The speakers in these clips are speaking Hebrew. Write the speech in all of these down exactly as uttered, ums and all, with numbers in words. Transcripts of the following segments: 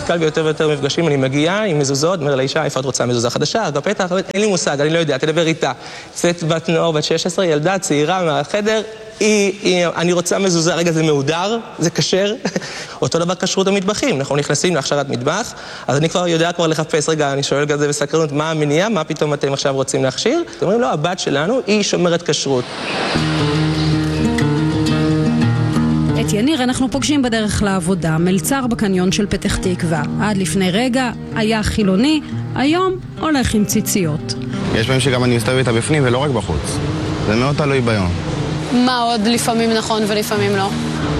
נתקל ביותר ויותר מפגשים, אני מגיעה עם מזוזות, אומר לאישה, איפה את רוצה מזוזה חדשה? בפתח, אין לי מושג, אני לא יודע, תדבר איתה. יוצאת בת נוער, בת שש עשרה, ילדה צעירה מהחדר, היא, היא, אני רוצה מזוזה, רגע זה מהודר, זה כשר. אותו דבר כשרות המטבחים, אנחנו נכנסים להכשרת מטבח, אז אני כבר יודע כבר לחפש, רגע, אני שואל כזה בסקרנות, מה המניעה, מה פתאום אתם עכשיו רוצים להכשיר? אתם אומרים, לא, הבת שלנו היא שומרת כשרות. את יניר אנחנו פוגשים בדרך לעבודה, מלצר בקניון של פתח תקווה. עד לפני רגע היה חילוני, היום הולך עם ציציות. יש פעמים שגם אני מסתובב איתה בפנים ולא רק בחוץ. זה מאוד תלוי ביום. מה עוד לפעמים נכון ולפעמים לא?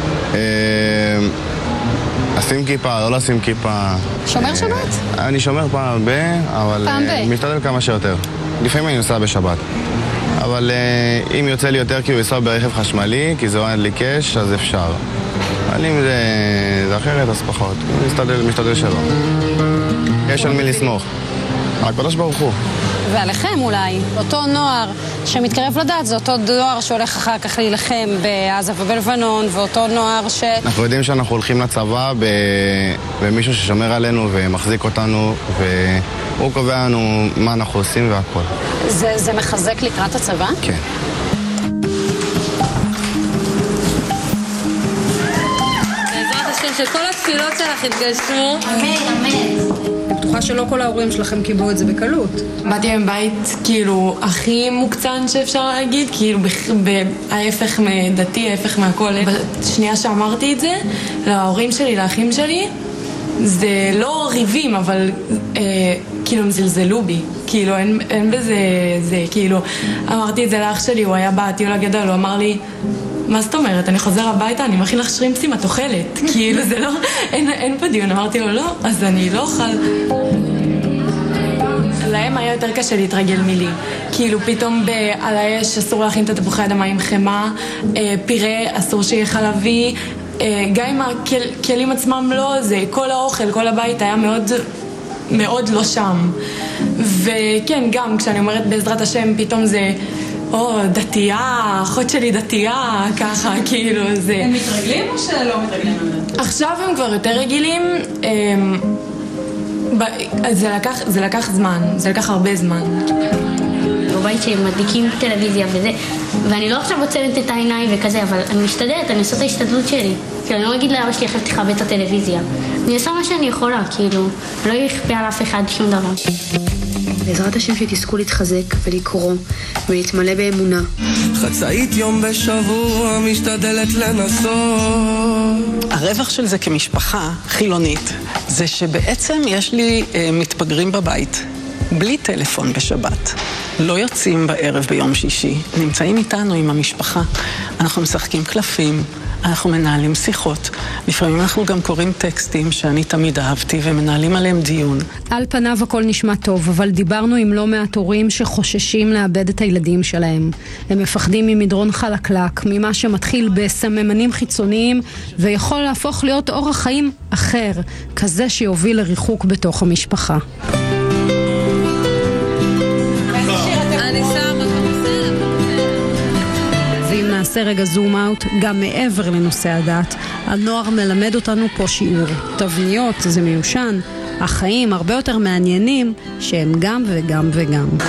לשים כיפה, לא לשים כיפה. שומר שבת? אני שומר פעם הרבה, אבל משתדל כמה שיותר. לפעמים אני נוסע בשבת. אבל אם יוצא לי יותר כי הוא יסע ברכב חשמלי, כי זה עונד לי קש, אז אפשר. אבל אם זה אחרת, אז פחות. משתדל שלא. יש על מי לסמוך. הקדוש ברוך הוא. ועליכם אולי, אותו נוער שמתקרב לדעת, זה אותו נוער שהולך אחר כך להילחם בעזה ובלבנון, ואותו נוער ש... אנחנו יודעים שאנחנו הולכים לצבא במישהו ששומר עלינו ומחזיק אותנו, והוא קובע לנו מה אנחנו עושים והכל. זה, זה מחזק לקראת הצבא? כן. בעזרת השם שכל התפילות שלך התגשמו. אמן, אמן. אני בטוחה שלא כל ההורים שלכם קיבלו את זה בקלות. באתי מבית כאילו הכי מוקצן שאפשר להגיד, כאילו ההפך מדתי, ההפך מהכל. בשנייה שאמרתי את זה, להורים שלי, לאחים שלי, זה לא ריבים, אבל אה, כאילו הם זלזלו בי. כאילו אין, אין בזה, זה כאילו, אמרתי את זה לאח שלי, הוא היה בטיול הגדול, הוא אמר לי, מה זאת אומרת? אני חוזר הביתה, אני מכין לך שרימפסים, את אוכלת. כאילו זה לא, אין, אין פה דיון. אמרתי לו, לא, אז אני לא אוכל. להם היה יותר קשה להתרגל מילי. כאילו פתאום על האש אסור להכין את התפוחי אדמה עם חמה, פירה אסור שיהיה חלבי, גם עם הכלים עצמם לא, זה כל האוכל, כל הבית היה מאוד, מאוד לא שם. וכן, גם כשאני אומרת בעזרת השם, פתאום זה... או, דתייה, אחות שלי דתייה, ככה, כאילו, זה... הם מתרגלים או שלא מתרגלים? עכשיו הם כבר יותר רגילים, זה לקח, זה לקח זמן, זה לקח הרבה זמן. בבית שהם מדליקים טלוויזיה וזה, ואני לא עכשיו עוצרת את העיניים וכזה, אבל אני משתדלת, אני עושה את ההשתדלות שלי. כאילו, אני לא אגיד לאבא שלי, אחרי תכבה את הטלוויזיה. אני עושה מה שאני יכולה, כאילו, לא יכפה על אף אחד שום דבר. בעזרת השם שתזכו להתחזק ולקרוא ולהתמלא באמונה. חצאית יום בשבוע משתדלת לנסות. הרווח של זה כמשפחה חילונית זה שבעצם יש לי אה, מתבגרים בבית בלי טלפון בשבת. לא יוצאים בערב ביום שישי, נמצאים איתנו עם המשפחה. אנחנו משחקים קלפים, אנחנו מנהלים שיחות. לפעמים אנחנו גם קוראים טקסטים שאני תמיד אהבתי ומנהלים עליהם דיון. על פניו הכל נשמע טוב, אבל דיברנו עם לא מעט הורים שחוששים לאבד את הילדים שלהם. הם מפחדים ממדרון חלקלק, ממה שמתחיל בסממנים חיצוניים ויכול להפוך להיות אורח חיים אחר, כזה שיוביל לריחוק בתוך המשפחה. נעשה רגע זום אאוט גם מעבר לנושא הדת. הנוער מלמד אותנו פה שיעור. תבניות זה מיושן, החיים הרבה יותר מעניינים שהם גם וגם וגם.